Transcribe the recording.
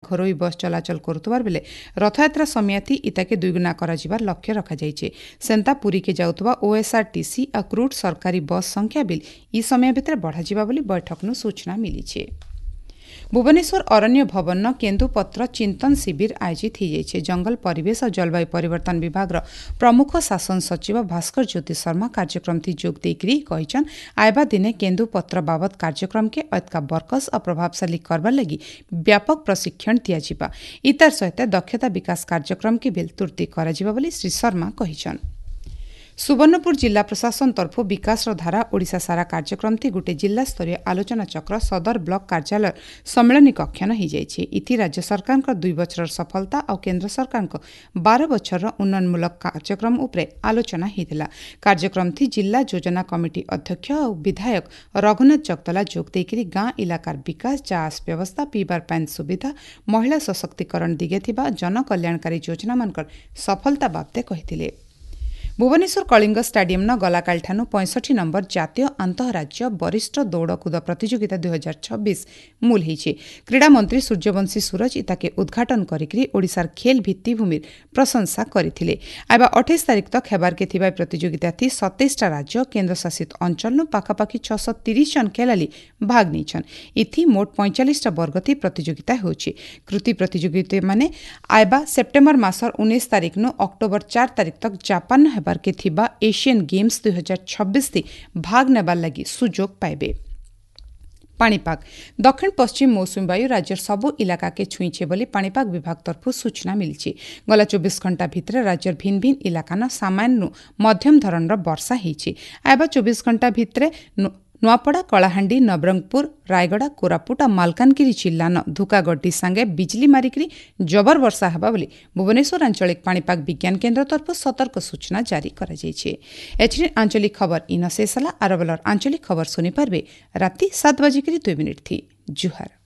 घरोई बस चलाचल करुवार बेले रथयात्रा समयाती इताके दुईगुना कराजिबार लक्ष्य रखाଯାଇଛି। सेंता पुरी के जाउथबा ओएसआरटीसी आ क्रूड सरकारी बस संख्या बिल ई समय भितर बढ़ाजिबा बोली बैठकनु सूचना मिली। भुवनेश्वर अरण्य भवन केन्दुपत्र चिंतन शिविर आयोजित हो जंगल परिवेश और जलवायु परिवर्तन विभाग प्रमुख शासन सचिव भास्कर ज्योति शर्मा कार्यक्रम थी जोग देकर आयबा दिने केन्दुपत्र बाबद कार्यक्रम के अतका बरकस और प्रभावशाली करवार लगी व्यापक प्रशिक्षण दिया इतार सहित दक्षता विकास कार्यक्रम की बिल तुर्ती करा श्री शर्मा कहिछन। सुवर्णपुर जिला प्रशासन तरफ विकास धारा ओडिशा सारा कार्यक्रम थी गोटे जिला स्तरीय आलोचना चक्र सदर ब्लॉक कार्यालय सम्मेलनी कक्षन हो जाए। इति राज्य सरकार 2 बछर सफलता और केन्द्र सरकार 12 बछर उन्नयनमूलक कार्यक्रम उपरे आलोचना होता। कार्यक्रम थी जिला योजना कमिटी अध्यक्ष और विधायक रघुनाथ जगतला जोग देकर गाँ इलाकार विकास चाष व्यवस्था पीबार पानी सुविधा महिला सशक्तिकरण दिगे थिबा जनकल्याणकारी योजना मानकर सफलता बाबते कहिथिले। भुवनेश्वर कलिंग स्टाडियम गलाकाल 65 नंबर जातीय आंतरराज्य वरिष्ठ दौड़कुद प्रतियोगिता 2026 मूल होईछि। क्रीड़ा मंत्री सूर्यवंशी सूरज इताके उद्घाटन करिकरी ओडिशार खेल भित्तिभूमि प्रशंसा करथिले। आबा 28 तारिख तक हेबार के थिबा प्रतियोगिता थी 27 राज्य केन्द्र शासित अंचल पाखापाखि 630 जन खेलाड़ी भाग नेछन। इथि मोट 45 वर्ग थी प्रतियोगिता होछि। कृति प्रतियोगिता माने आबा सेप्टेम्बर मासर 19 तारिख अक्टोबर 4 तारिख तक जापान के थिबा एशियन गेम्स 2026 थी भाग नेबार लगी सुजोग पाइबे। पाणीपाग दक्षिण पश्चिम मौसुमी वायु राज्य सबु इलाका के छुईछे बोली पाणीपाग विभाग तरफ सूचना मिली। गला 24 घंटा भितर राज्य भिन्न भिन्न इलाका न सामान्य मध्यम धरणर वर्षा होईछि। आबा 24 घंटा भितर नुआपड़ा कलाहांडी नवरंगपुर रायगड़ा कोरापुट और मालकानगिरी जिल्ला धुकागड्डी सांगे बिजली मारिकरी जबर वर्षा हेबा बोली भुवनेश्वर आंचलिक पाणीपाग विज्ञान केन्द्र तरफ सतर्क सूचना जारी करा जायछि। एचडी आंचलिक खबर इन शेष होला। आरबलर आंचलिक खबर सुनी पारबे राति 7:02 थी। जुहार।